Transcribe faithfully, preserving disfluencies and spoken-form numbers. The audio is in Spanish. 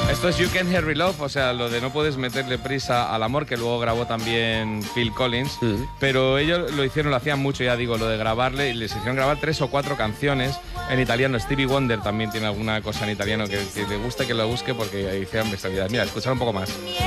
Esto es You Can't Hurry Love, o sea, lo de no puedes meterle prisa al amor, que luego grabó también Phil Collins, Mm. pero ellos lo hicieron, lo hacían mucho, ya digo, lo de grabarle, y les hicieron grabar tres o cuatro canciones en italiano. Stevie Wonder también tiene alguna cosa en italiano que, que te guste que lo busque porque hicieron bestialidades. Mira, escuchar un poco más.